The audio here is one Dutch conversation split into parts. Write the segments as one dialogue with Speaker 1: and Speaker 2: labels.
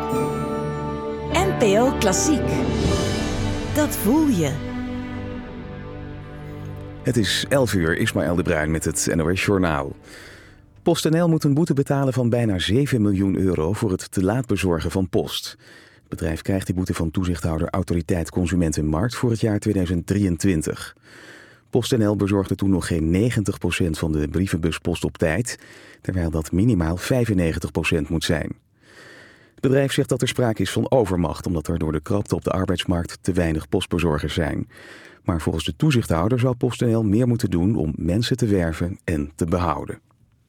Speaker 1: NPO Klassiek. Dat voel je.
Speaker 2: Het is 11 uur, Ismaël de Bruin met het NOS Journaal. PostNL moet een boete betalen van bijna 7 miljoen euro voor het te laat bezorgen van post. Het bedrijf krijgt die boete van toezichthouder Autoriteit Consumentenmarkt voor het jaar 2023. PostNL bezorgde toen nog geen 90% van de brievenbuspost op tijd, terwijl dat minimaal 95% moet zijn. Het bedrijf zegt dat er sprake is van overmacht, omdat er door de krapte op de arbeidsmarkt te weinig postbezorgers zijn. Maar volgens de toezichthouder zou PostNL meer moeten doen om mensen te werven en te behouden.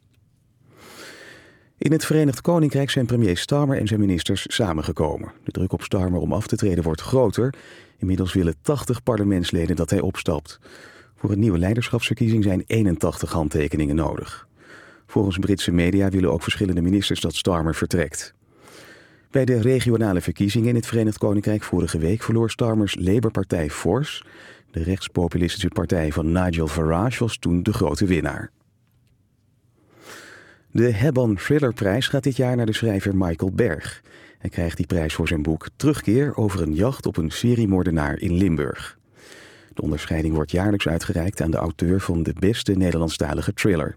Speaker 2: In het Verenigd Koninkrijk zijn premier Starmer en zijn ministers samengekomen. De druk op Starmer om af te treden wordt groter. Inmiddels willen 80 parlementsleden dat hij opstapt. Voor een nieuwe leiderschapsverkiezing zijn 81 handtekeningen nodig. Volgens Britse media willen ook verschillende ministers dat Starmer vertrekt. Bij de regionale verkiezingen in het Verenigd Koninkrijk vorige week verloor Starmers Labour-partij fors. De rechtspopulistische partij van Nigel Farage was toen de grote winnaar. De Hebban Thrillerprijs gaat dit jaar naar de schrijver Michael Berg. Hij krijgt die prijs voor zijn boek Terugkeer over een jacht op een seriemoordenaar in Limburg. De onderscheiding wordt jaarlijks uitgereikt aan de auteur van de beste Nederlandstalige thriller.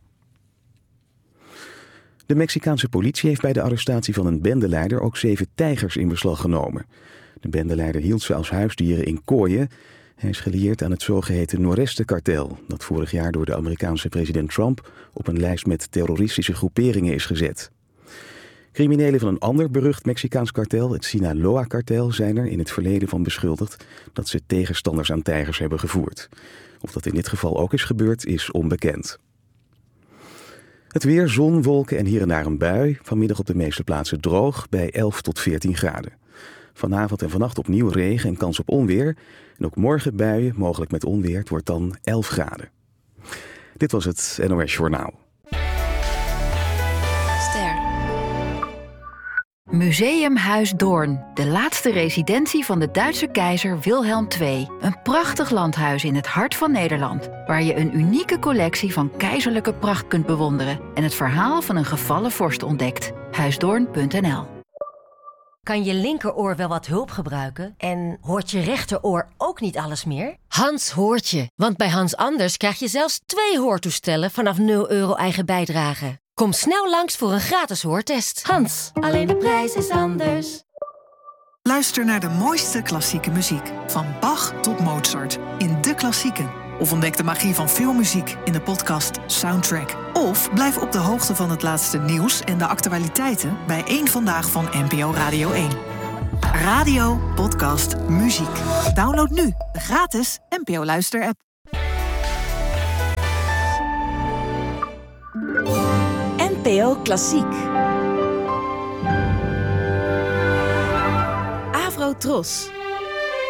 Speaker 2: De Mexicaanse politie heeft bij de arrestatie van een bendeleider ook 7 tijgers in beslag genomen. De bendeleider hield ze als huisdieren in kooien. Hij is gelieerd aan het zogeheten Noreste-kartel, dat vorig jaar door de Amerikaanse president Trump op een lijst met terroristische groeperingen is gezet. Criminelen van een ander berucht Mexicaans kartel, het Sinaloa-kartel, zijn er in het verleden van beschuldigd dat ze tegenstanders aan tijgers hebben gevoerd. Of dat in dit geval ook is gebeurd, is onbekend. Het weer, zon, wolken en hier en daar een bui. Vanmiddag op de meeste plaatsen droog bij 11 tot 14 graden. Vanavond en vannacht opnieuw regen en kans op onweer. En ook morgen buien, mogelijk met onweer. Het wordt dan 11 graden. Dit was het NOS Journaal.
Speaker 3: Ster. Museumhuis Doorn. De laatste residentie van de Duitse keizer Wilhelm II. Een prachtig landhuis in het hart van Nederland, waar je een unieke collectie van keizerlijke pracht kunt bewonderen en het verhaal van een gevallen vorst ontdekt. Huisdoorn.nl.
Speaker 4: Kan je linkeroor wel wat hulp gebruiken? En hoort je rechteroor ook niet alles meer? Hans hoort je, want bij Hans Anders krijg je zelfs 2 hoortoestellen vanaf €0 eigen bijdrage. Kom snel langs voor een gratis hoortest. Hans, alleen de prijs is anders.
Speaker 5: Luister naar de mooiste klassieke muziek. Van Bach tot Mozart in De Klassieken. Of ontdek de magie van filmmuziek in de podcast Soundtrack. Of blijf op de hoogte van het laatste nieuws en de actualiteiten bij Eén Vandaag van NPO Radio 1. Radio, podcast, muziek. Download nu de gratis NPO Luister-app.
Speaker 1: NPO Klassiek. Avro Tros.